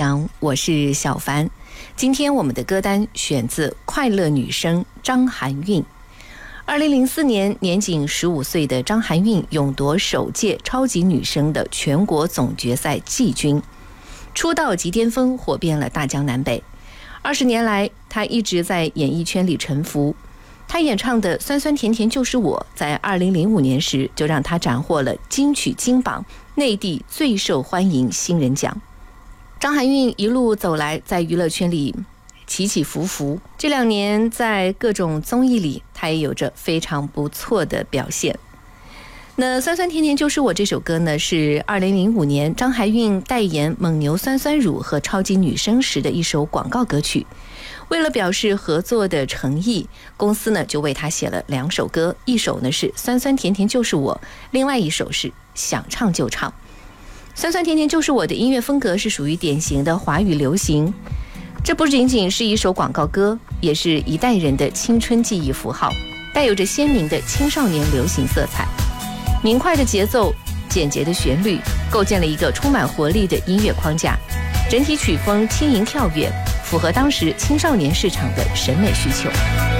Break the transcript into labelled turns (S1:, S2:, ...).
S1: 享，我是小凡。今天我们的歌单选自快乐女声张含韵。2004年，年仅15岁的张含韵勇夺首届超级女声的全国总决赛季军，出道即巅峰，火遍了大江南北。20年来，她一直在演艺圈里沉浮。她演唱的《酸酸甜甜就是我》在2005年时就让她斩获了金曲金榜内地最受欢迎新人奖。张含韵一路走来，在娱乐圈里起起伏伏，这2年在各种综艺里，她也有着非常不错的表现。那《酸酸甜甜就是我》这首歌呢，是2005年张含韵代言蒙牛酸酸乳和超级女声时的一首广告歌曲。为了表示合作的诚意，公司呢就为她写了2首歌，一首呢是《酸酸甜甜就是我》，另外一首是《想唱就唱》。《酸酸甜甜就是我》的音乐风格是属于典型的华语流行，这不仅仅是一首广告歌，也是一代人的青春记忆符号，带有着鲜明的青少年流行色彩。明快的节奏，简洁的旋律，构建了一个充满活力的音乐框架，整体曲风轻盈跳跃，符合当时青少年市场的审美需求。